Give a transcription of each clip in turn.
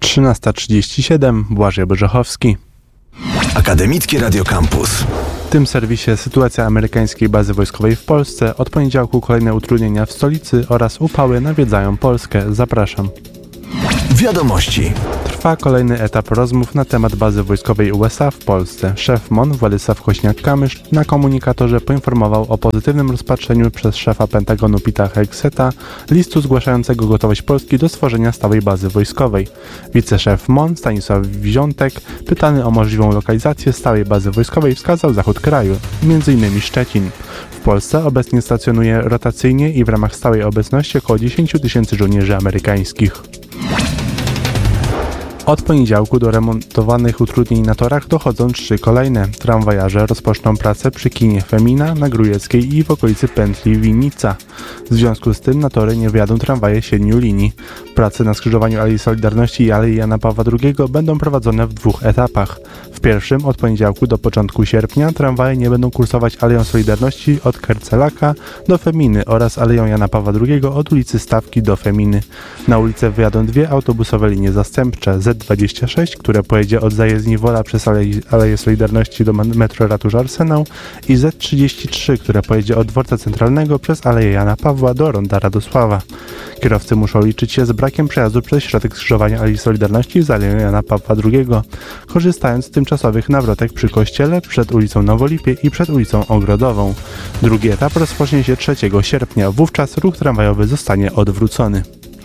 13:37. Błażej Bożechowski. Akademickie Radio Campus. W tym serwisie sytuacja amerykańskiej bazy wojskowej w Polsce. Od poniedziałku kolejne utrudnienia w stolicy oraz upały nawiedzają Polskę. Zapraszam. Wiadomości. Trwa kolejny etap rozmów na temat bazy wojskowej USA w Polsce. Szef MON Władysław Kośniak-Kamysz na komunikatorze poinformował o pozytywnym rozpatrzeniu przez szefa Pentagonu Peta Hegseta listu zgłaszającego gotowość Polski do stworzenia stałej bazy wojskowej. Wiceszef MON Stanisław Wziątek, pytany o możliwą lokalizację stałej bazy wojskowej, wskazał zachód kraju, m.in. Szczecin. W Polsce obecnie stacjonuje rotacyjnie i w ramach stałej obecności około 10 000 żołnierzy amerykańskich. Od poniedziałku do remontowanych utrudnień na torach dochodzą 3 kolejne. Tramwajarze rozpoczną pracę przy kinie Femina na Grujeckiej i w okolicy pętli Winnica. W związku z tym na tory nie wjadą tramwaje 7 linii. Prace na skrzyżowaniu Alei Solidarności i Alei Jana Pawła II będą prowadzone w 2 etapach. W pierwszym od poniedziałku do początku sierpnia tramwaje nie będą kursować Aleją Solidarności od Kercelaka do Feminy oraz Aleją Jana Pawła II od ulicy Stawki do Feminy. Na ulicę wyjadą 2 autobusowe linie zastępcze Z26, które pojedzie od zajezdni Wola przez Aleję Solidarności do metro Ratusza Arsenał i Z33, które pojedzie od dworca centralnego przez Aleję Jana Pawła do ronda Radosława. Kierowcy muszą liczyć się z brakiem przejazdu przez środek skrzyżowania Alei Solidarności z Aleją Jana Pawła II, korzystając z tymczasowych nawrotek przy kościele, przed ulicą Nowolipie i przed ulicą Ogrodową. Drugi etap rozpocznie się 3 sierpnia, wówczas ruch tramwajowy zostanie odwrócony.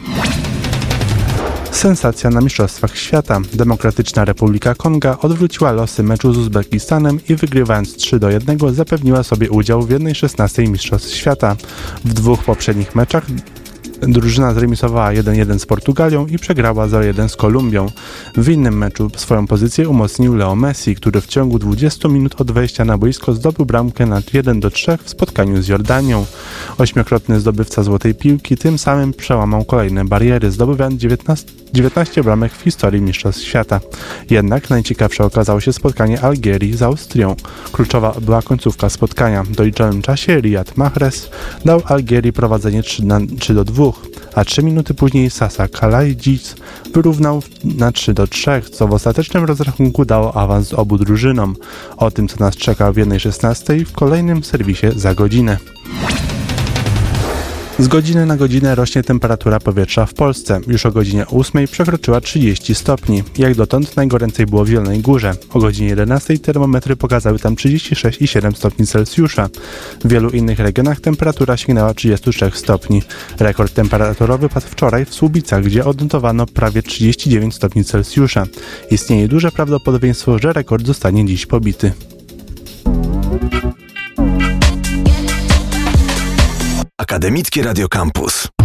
Sensacja na Mistrzostwach Świata. Demokratyczna Republika Konga odwróciła losy meczu z Uzbekistanem i wygrywając 3-1 zapewniła sobie udział w 1/16 Mistrzostw Świata. W 2 poprzednich meczach drużyna zremisowała 1-1 z Portugalią i przegrała 0-1 z Kolumbią. W innym meczu swoją pozycję umocnił Leo Messi, który w ciągu 20 minut od wejścia na boisko zdobył bramkę na 1-3 w spotkaniu z Jordanią. 8-krotny zdobywca złotej piłki tym samym przełamał kolejne bariery, zdobywając 19 bramek w historii Mistrzostw Świata. Jednak najciekawsze okazało się spotkanie Algierii z Austrią. Kluczowa była końcówka spotkania. W doliczonym czasie Riyad Mahrez dał Algierii prowadzenie 3-2, a 3 minuty później Sasa Kalajdzic wyrównał na 3-3, co w ostatecznym rozrachunku dało awans obu drużynom. O tym, co nas czeka w 1/16 w kolejnym serwisie za godzinę. Z godziny na godzinę rośnie temperatura powietrza w Polsce. Już o godzinie 8 przekroczyła 30 stopni. Jak dotąd najgoręcej było w Zielonej Górze. O godzinie 11 termometry pokazały tam 36,7 stopni Celsjusza. W wielu innych regionach temperatura sięgnęła 33 stopni. Rekord temperaturowy padł wczoraj w Słubicach, gdzie odnotowano prawie 39 stopni Celsjusza. Istnieje duże prawdopodobieństwo, że rekord zostanie dziś pobity. Akademickie Radio Campus.